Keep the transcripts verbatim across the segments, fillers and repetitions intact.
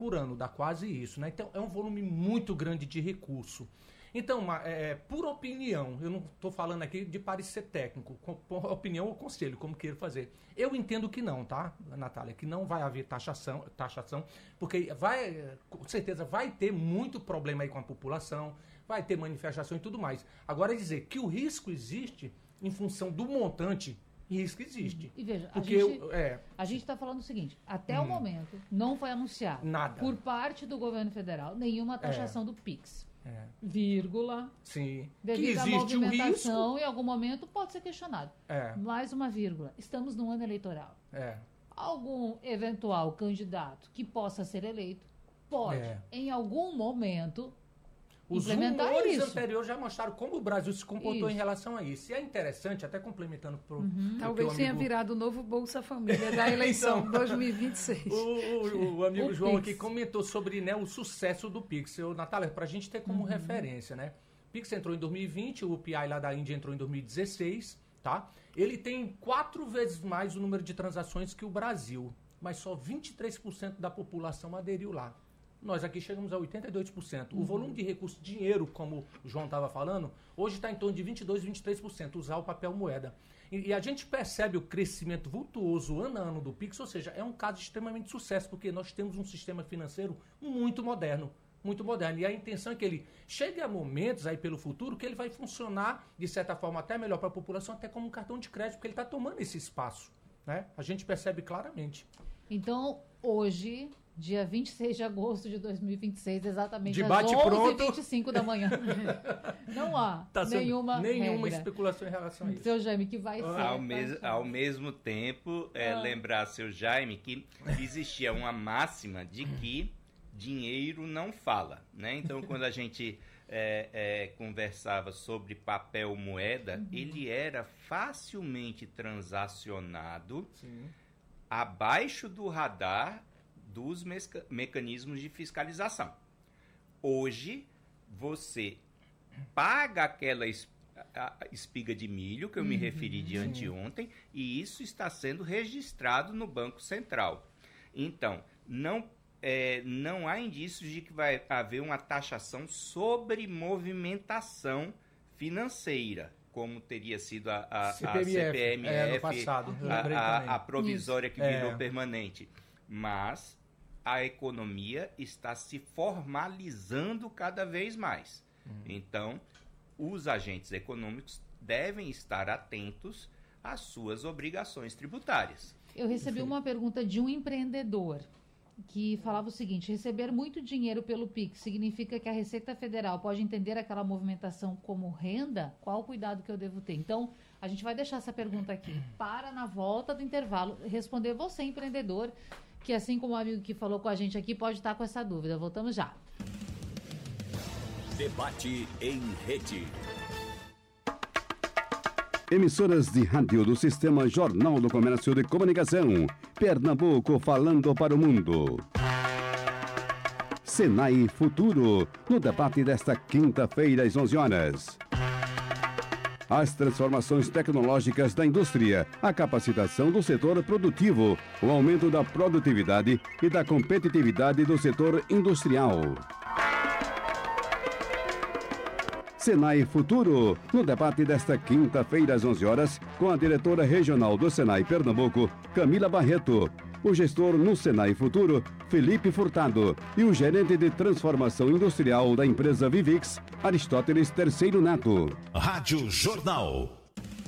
por ano, dá quase isso, né? Então é um volume muito grande de recurso. Então, é, por opinião, eu não estou falando aqui de parecer técnico, com, por opinião ou conselho, como queira fazer. Eu entendo que não, tá, Natália? Que não vai haver taxação, taxação, porque vai, com certeza vai ter muito problema aí com a população, vai ter manifestação e tudo mais. Agora, dizer que o risco existe em função do montante, risco existe. E veja, porque a gente eu, é, a gente está falando o seguinte, até hum, o momento não foi anunciado nada por parte do governo federal nenhuma taxação é. do Pix. É. Vírgula. Sim. Devido que existe à movimentação, um risco. em algum momento pode ser questionado. É. Mais uma vírgula. Estamos no ano eleitoral. É. Algum eventual candidato que possa ser eleito pode, é. em algum momento, os rumores anteriores já mostraram como o Brasil se comportou isso. em relação a isso. E é interessante, até complementando pro, uhum. pro talvez amigo... tenha virado o novo Bolsa Família da eleição então, dois mil e vinte e seis. O, o, o amigo o João Pix. aqui comentou sobre, né, o sucesso do Pix. Eu, Natália, para a gente ter como uhum. referência, né? O Pix entrou em dois mil e vinte, o P I lá da Índia entrou em dois mil e dezesseis, tá? Ele tem quatro vezes mais o número de transações que o Brasil, mas só vinte e três por cento da população aderiu lá. Nós aqui chegamos a oitenta e dois por cento. Uhum. O volume de recurso, dinheiro, como o João estava falando, hoje está em torno de vinte e dois, vinte e três por cento, usar o papel moeda. E, e a gente percebe o crescimento vultuoso ano a ano do Pix, ou seja, é um caso de extremamente sucesso, porque nós temos um sistema financeiro muito moderno. Muito moderno. E a intenção é que ele chegue a momentos aí pelo futuro que ele vai funcionar, de certa forma, até melhor para a população, até como um cartão de crédito, porque ele está tomando esse espaço. Né? A gente percebe claramente. Então, hoje, dia vinte e seis de agosto de dois mil e vinte e seis, exatamente de às bate onze pronto. e vinte e cinco da manhã. Não há tá nenhuma Nenhuma regra. especulação em relação a isso. Seu Jaime, que vai ser... Ao, mes ao mesmo tempo, é, ah. lembrar, seu Jaime, que existia uma máxima de que dinheiro não fala, né? Então, quando a gente é, é, conversava sobre papel moeda, uhum. ele era facilmente transacionado Sim. abaixo do radar dos meca mecanismos de fiscalização. Hoje, você paga aquela es a espiga de milho, que eu uhum. me referi de anteontem, e isso está sendo registrado no Banco Central. Então, não É, não há indícios de que vai haver uma taxação sobre movimentação financeira, como teria sido a, a, C P M F, a C P M F, é, no passado, a, a, a provisória Isso. que virou é. permanente. Mas a economia está se formalizando cada vez mais. Hum. Então, os agentes econômicos devem estar atentos às suas obrigações tributárias. Eu recebi Sim. uma pergunta de um empreendedor que falava o seguinte: receber muito dinheiro pelo Pix significa que a Receita Federal pode entender aquela movimentação como renda? Qual o cuidado que eu devo ter? Então, a gente vai deixar essa pergunta aqui para, na volta do intervalo, responder você, empreendedor, que assim como o amigo que falou com a gente aqui, pode estar com essa dúvida. Voltamos já. Debate em rede. Emissoras de rádio do Sistema Jornal do Comércio de Comunicação. Pernambuco falando para o mundo. Senai Futuro, no debate desta quinta-feira às onze horas. As transformações tecnológicas da indústria, a capacitação do setor produtivo, o aumento da produtividade e da competitividade do setor industrial. Senai Futuro, no debate desta quinta-feira às onze horas, com a diretora regional do Senai Pernambuco, Camila Barreto, o gestor no Senai Futuro, Felipe Furtado, e o gerente de transformação industrial da empresa Vivix, Aristóteles Terceiro Neto. Rádio Jornal.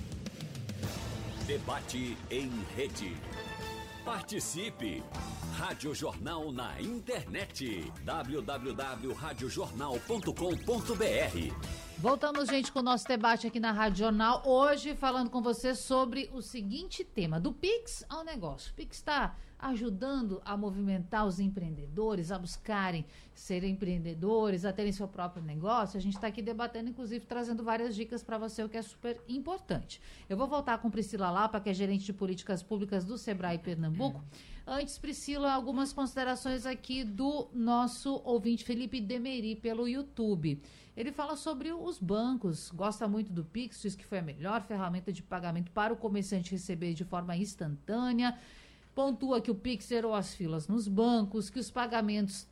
Debate em rede. Participe! Rádio Jornal na internet. w w w ponto rádio jornal ponto com ponto b r. Voltamos, gente, com o nosso debate aqui na Rádio Jornal. Hoje falando com você sobre o seguinte tema: do Pix ao negócio. O Pix está ajudando a movimentar os empreendedores a buscarem ser empreendedores, a terem seu próprio negócio. A gente está aqui debatendo, inclusive trazendo várias dicas para você, o que é super importante. Eu vou voltar com Priscila Lapa, que é gerente de políticas públicas do Sebrae Pernambuco. Antes, Priscila, algumas considerações aqui do nosso ouvinte Felipe Demeri pelo YouTube. Ele fala sobre os bancos, gosta muito do Pix, diz que foi a melhor ferramenta de pagamento para o comerciante receber de forma instantânea. pontua que o Pix zerou as filas nos bancos, que os pagamentos